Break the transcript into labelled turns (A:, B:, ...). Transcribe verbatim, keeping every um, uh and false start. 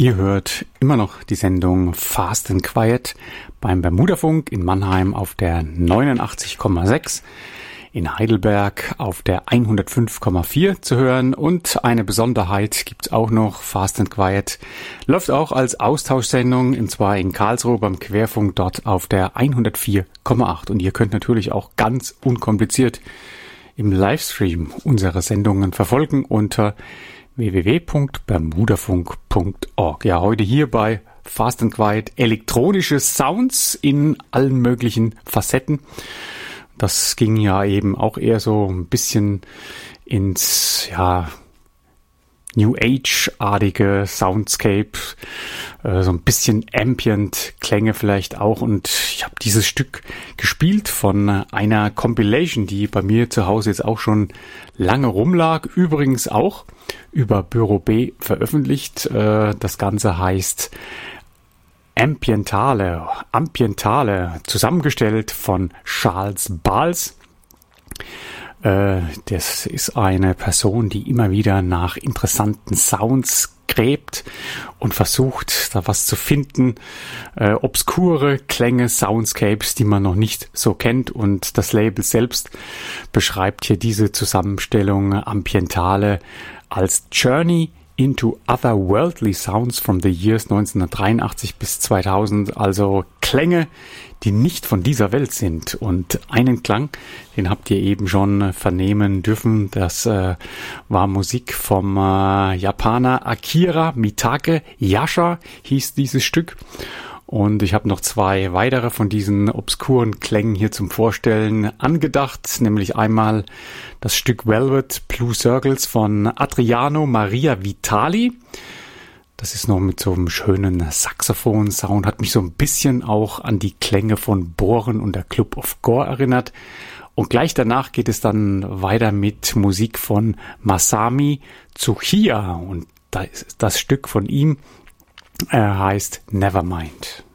A: Ihr hört immer noch die Sendung Fast and Quiet beim Bermudafunk in Mannheim auf der neunundachtzig Komma sechs, in Heidelberg auf der hundertfünf Komma vier zu hören. Und eine Besonderheit gibt's auch noch, Fast and Quiet läuft auch als Austauschsendung, und zwar in Karlsruhe beim Querfunk, dort auf der hundertvier Komma acht. Und ihr könnt natürlich auch ganz unkompliziert im Livestream unsere Sendungen verfolgen unter w w w punkt bermudafunk punkt org. Ja, heute hier bei Fast and Quiet elektronische Sounds in allen möglichen Facetten. Das ging ja eben auch eher so ein bisschen ins, ja, New Age-artige Soundscape, äh, so ein bisschen Ambient-Klänge vielleicht auch. Und ich habe dieses Stück gespielt von einer Compilation, die bei mir zu Hause jetzt auch schon lange rumlag. Übrigens auch über Büro B veröffentlicht. Äh, das Ganze heißt Ambientale, Ambientale, zusammengestellt von Charles Bals. Das ist eine Person, die immer wieder nach interessanten Sounds gräbt und versucht, da was zu finden. Äh, obskure Klänge, Soundscapes, die man noch nicht so kennt. Und das Label selbst beschreibt hier diese Zusammenstellung Ambientale als Journey into Otherworldly Sounds from the years neunzehnhundertdreiundachtzig bis zweitausend, also Klänge, die nicht von dieser Welt sind. Und einen Klang, den habt ihr eben schon vernehmen dürfen, das äh, war Musik vom äh, Japaner Akira Mitake. Yasha hieß dieses Stück. Und ich habe noch zwei weitere von diesen obskuren Klängen hier zum Vorstellen angedacht, nämlich einmal das Stück Velvet Blue Circles von Adriano Maria Vitali. Das ist noch mit so einem schönen Saxophon-Sound, hat mich so ein bisschen auch an die Klänge von Bohren und der Club of Gore erinnert. Und gleich danach geht es dann weiter mit Musik von Masami Tsuchiya. Und das, das Stück von ihm äh, heißt Nevermind.